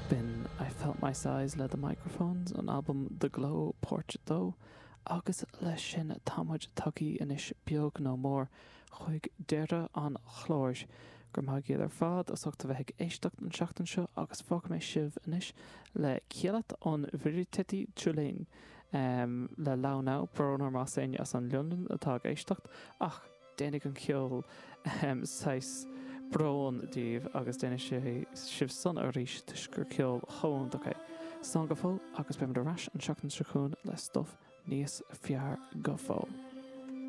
Bin I Felt My Size le the Microphones, an album The Glow Portrait Though, agus le sin tamid tugaí inis beag nó mór chuig deire an chlóris gur má géad ar fád as ochta bheith éisteacht an seachtain seo agus fág mé sibh inis le céalat an Bhríoití Trúlainn le Lau Brónar más aine as an London atá éisteacht ach déananig an ceol 6 brón díobh agus déananig sibh san a ríis tuisgur ceol chón okay. San go fóil agus beim de rais an seachtain seo chun le stuff níos fear go fóil.